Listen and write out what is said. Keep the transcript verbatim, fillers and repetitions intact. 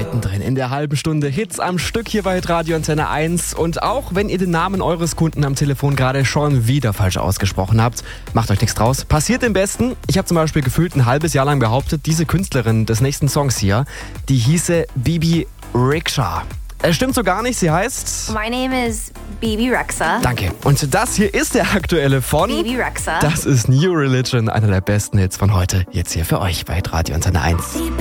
Mittendrin in der halben Stunde Hits am Stück hier bei Radio Antenne eins. Und auch wenn ihr den Namen eures Kunden am Telefon gerade schon wieder falsch ausgesprochen habt, macht euch nichts draus. Passiert im Besten. Ich habe zum Beispiel gefühlt ein halbes Jahr lang behauptet, diese Künstlerin des nächsten Songs hier, die hieße Bebe Rexha. Es stimmt so gar nicht, sie heißt... My name is Bebe Rexha. Danke. Und das hier ist der aktuelle von... Bebe Rexha. Das ist New Religion, einer der besten Hits von heute. Jetzt hier für euch bei Radio Antenne eins.